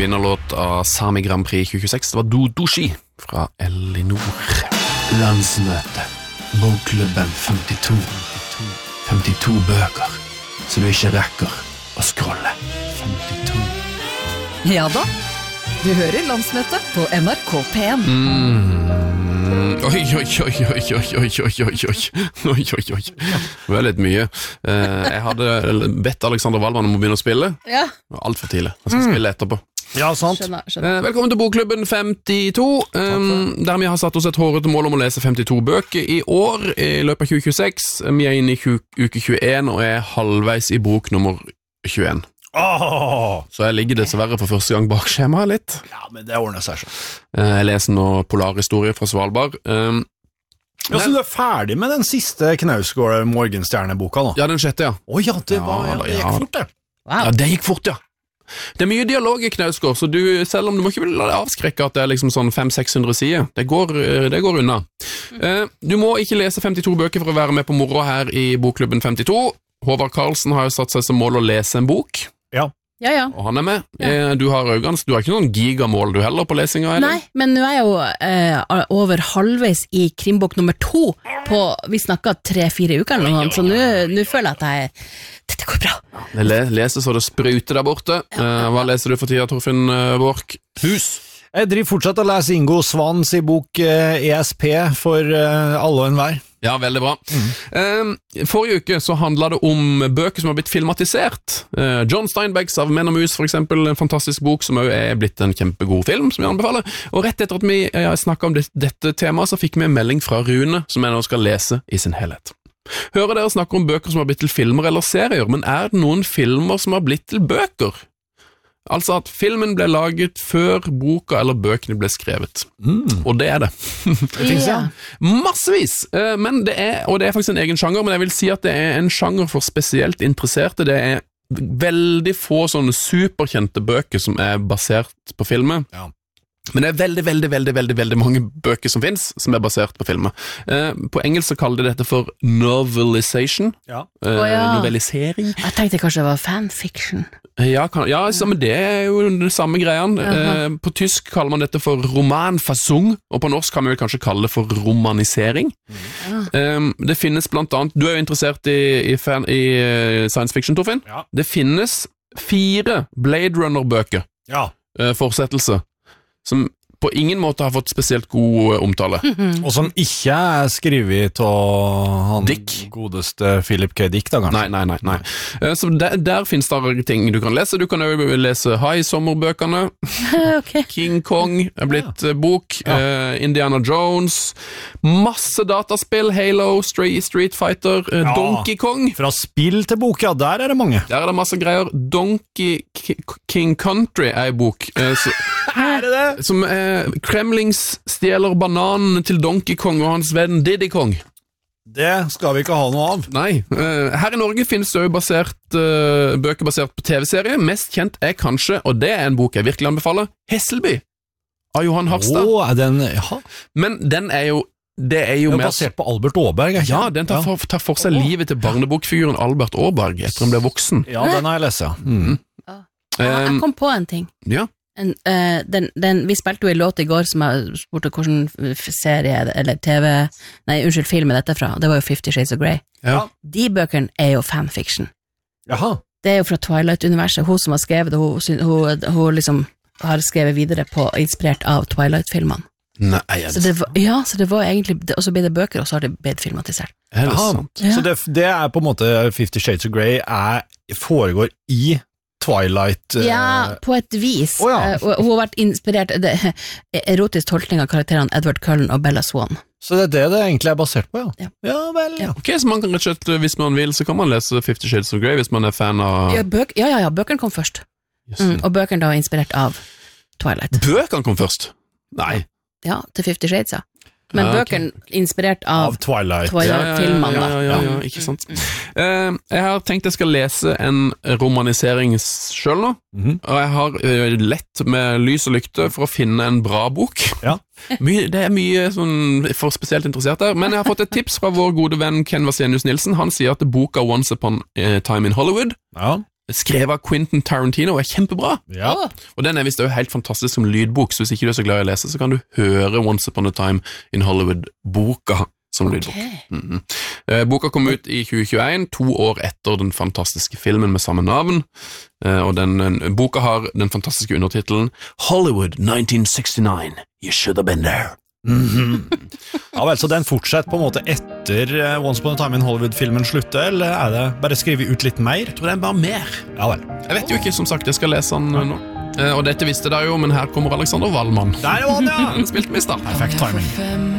vinnerlåt av Sami Grand Prix 2026. Det var Dodoshi fra Elinor. Landsmøte. Bokklubben 52. 52 bøker, så du ikke rekker å scrolle. 52. Ja da, du hører Landsmøtet på NRK P1. Oi. Det var litt mye. Jeg hadde bedt Alexander Wallmann om å begynne å spille. Ja. Alt for tidlig. Jeg skal spille etterpå. Ja, sant. Skjønner. Velkommen til Bokklubben 52, der vi har satt oss et hårete mål om å lese 52 bøker i år, i løpet av 2026. Vi er inne i uke 21 og er halvveis i bok nummer 21. Så jeg ligger dessverre for første gang bak skjemaet litt. Ja, men det ordner seg sånn. Jeg leser nå Polarhistorie fra Svalbard. Ja, så du er ferdig med den siste Knausgård Morgenstjerne-boka nå? Ja, den sjette, ja. Ja, det gikk fort det. Wow. Ja, det gikk fort, ja. Det er mye dialog i Knausgård, så selv om du må ikke la deg avskrekke at det er liksom sånn 500-600 sider, det går unna. Du må ikke lese 52 bøker for å være med på moro her i Bokklubben 52. Håvard Karlsen har jo satt seg som mål å lese en bok. Ja. Og han er med. Du har ikke noen gigamål du heller på lesinga, eller? Nei, men nå er jeg jo over halvveis i krimbok nummer 2 på, vi snakket 3-4 uker eller noe, så nå føler jeg at dette går bra. Det leser så det spruter der borte. Hva leser du for tida, Torfinn Borch? Hus! Jeg driver fortsatt å lese Ingo Svans i bok ESP for alle og enhver. Ja, veldig bra. Forrige uke så handlet det om bøker som har blitt filmatisert. John Steinbecks av Men og Mus, for eksempel, en fantastisk bok som også er blitt en kjempegod film, som jeg anbefaler. Og rett etter at vi snakket om dette temaet, så fikk vi en melding fra Rune, som jeg nå skal lese i sin helhet. Hører dere snakke om bøker som har blitt til filmer eller serier, men er det noen filmer som har blitt til bøker? Altså at filmen ble laget før boka eller bøkene ble skrevet. Og det er det. Ja. Massevis! Men det er faktisk en egen sjanger, men jeg vil si at det er en sjanger for spesielt interesserte. Det er veldig få sånne superkjente bøker som er basert på filmer. Ja. Men det er veldig mange bøker som finnes, som er basert på filmer. På engelsk så kaller de dette for novelization. Ja. Novelisering. Jeg tenkte kanskje det var fanfiction. Ja, men det er jo det samme greiene. På tysk kaller man dette for romanfassung, og på norsk kan man jo kanskje kalle det for romanisering. Det finnes blant annet, du er jo interessert i science fiction, Torfinn. Ja. Det finnes 4 Blade Runner-bøker, fortsettelse, som på ingen måte har fått spesielt god omtale. Og som ikke er skrevet av han Dick. Godeste Philip K. Dick, da kanskje? Nei. Så der finnes det ting du kan lese. Du kan jo lese High-sommerbøkene. Okay. King Kong er blitt bok. Indiana Jones. Masse dataspill. Halo, Street Fighter, Donkey Kong. Fra spill til bok, der er det mange. Der er det masse greier. Donkey King Country er i bok. Er det det? Som Kremlings stjeler bananen til Donkey Kong og hans venn Diddy Kong. Det skal vi ikke ha noe av. Nei. Her i Norge finnes det jo bøker basert på TV-serie. Mest kjent er kanskje, og det er en bok jeg virkelig anbefaler, Hesselby av Johan Harstad. Men den er jo mer basert på Albert Åberg. Ja, den tar for seg livet til barnebokfiguren Albert Åberg etter han ble voksen. Ja, den har jeg lest, Jeg kom på en ting. Ja. Vi spilte jo en låt i går som jeg spurte hvordan serie eller film er dette fra. Det var jo 50 Shades of Grey. Ja. De bøkene er jo fanfiction. Jaha. Det er jo fra Twilight-universet. Hun som har skrevet det, hun liksom har skrevet videre inspirert av Twilight-filmene. Nei, så det var egentlig, og så ble det bøker, og så har det blitt filmatisert. Er det sant? Ja. Så det er på en måte 50 Shades of Grey foregår i Twilight på et vis. Hun har vært inspirert erotisk tolkning av karakterene Edward Cullen og Bella Swan. Så det er det egentlig er basert på, ja. Ok, så man kan rett og slett, hvis man vil, så kan man lese 50 Shades of Grey hvis man er fan av... Bøkene kom først. Og bøkene da var inspirert av Twilight. Bøkene kom først? Nei. Ja, til 50 Shades, Men bøkene inspirert av Twilight-filmene. Ja, ikke sant. Jeg har tenkt jeg skal lese en romanisering selv nå, og jeg har lett med lys og lykte for å finne en bra bok. Ja. Det er mye sånn for spesielt interessert der, men jeg har fått et tips fra vår gode venn Ken Vasenius Nilsen. Han sier at boka Once Upon a Time in Hollywood skrevet av Quentin Tarantino, og er kjempebra. Ja. Og den er visst også helt fantastisk som lydbok, så hvis ikke du er så glad i å lese, så kan du høre Once Upon a Time in Hollywood-boka som lydbok. Boka kom ut i 2021, 2 år etter den fantastiske filmen med samme navn, og boka har den fantastiske undertitelen Hollywood 1969, You Should Have Been There. Ja vel, så den fortsetter på en måte etter Once Upon a Time in Hollywood-filmen slutter, eller er det bare skrevet ut litt mer? Jeg tror det er bare mer. Ja vel. Jeg vet jo ikke, som sagt, jeg skal lese den nå. Og dette visste dere jo, men her kommer Alexander Wallmann. Der var det, ja! Han spilte med i start. Perfekt timing.